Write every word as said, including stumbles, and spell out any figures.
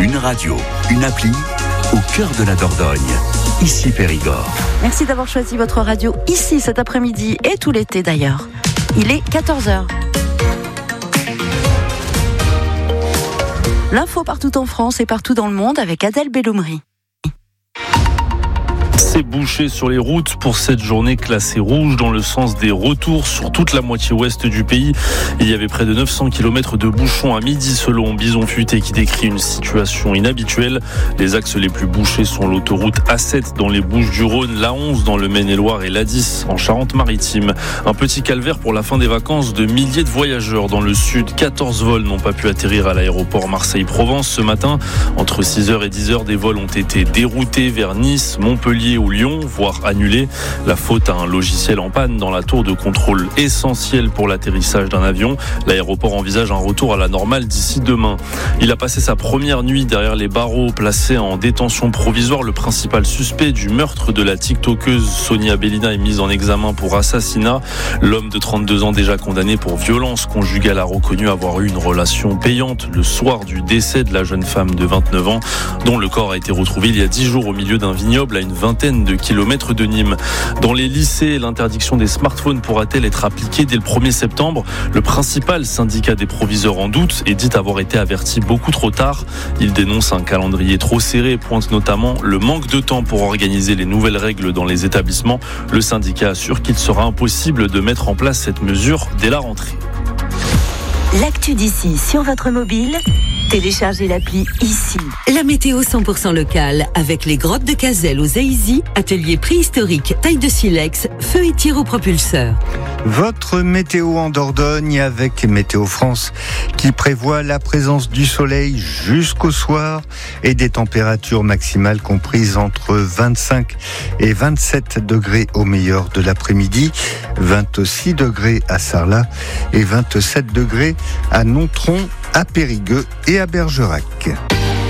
Une radio, une appli, au cœur de la Dordogne. Ici Périgord. Merci d'avoir choisi votre radio ici cet après-midi et tout l'été d'ailleurs. Il est quatorze heures. L'info partout en France et partout dans le monde avec Adèle Belloumri. C'est bouché sur les routes pour cette journée classée rouge dans le sens des retours sur toute la moitié ouest du pays. Il y avait près de neuf cents kilomètres de bouchons à midi selon Bison Futé qui décrit une situation inhabituelle. Les axes les plus bouchés sont l'autoroute A sept dans les Bouches-du-Rhône, l'A onze dans le Maine-et-Loire et l'A dix en Charente-Maritime. Un petit calvaire pour la fin des vacances de milliers de voyageurs dans le sud. quatorze vols n'ont pas pu atterrir à l'aéroport Marseille-Provence ce matin. Entre six heures et dix heures, des vols ont été déroutés vers Nice, Montpellier ou Lyon, voire annulés. La faute à un logiciel en panne dans la tour de contrôle essentielle pour l'atterrissage d'un avion. L'aéroport envisage un retour à la normale d'ici demain. Il a passé sa première nuit derrière les barreaux, placé en détention provisoire. Le principal suspect du meurtre de la tiktokeuse Sonia Bellina est mis en examen pour assassinat. L'homme de trente-deux ans déjà condamné pour violence conjugale a reconnu avoir eu une relation payante le soir du décès de la jeune femme de vingt-neuf ans, dont le corps a été retrouvé il y a dix jours au milieu d'un vignoble à une vingtaine de kilomètres de Nîmes. Dans les lycées, l'interdiction des smartphones pourra-t-elle être appliquée dès le premier septembre ? Le principal syndicat des proviseurs en doute et dit avoir été averti beaucoup trop tard. Il dénonce un calendrier trop serré et pointe notamment le manque de temps pour organiser les nouvelles règles dans les établissements. Le syndicat assure qu'il sera impossible de mettre en place cette mesure dès la rentrée. L'actu d'ici sur votre mobile, téléchargez l'appli ici. La météo cent pour cent locale avec les grottes de Cazelles aux Aïzy, atelier préhistorique, taille de silex, feu et tir au propulseur. Votre météo en Dordogne avec Météo France qui prévoit la présence du soleil jusqu'au soir et des températures maximales comprises entre vingt-cinq et vingt-sept degrés au meilleur de l'après-midi, vingt-six degrés à Sarlat et vingt-sept degrés à Nontron, à Périgueux et à Bergerac.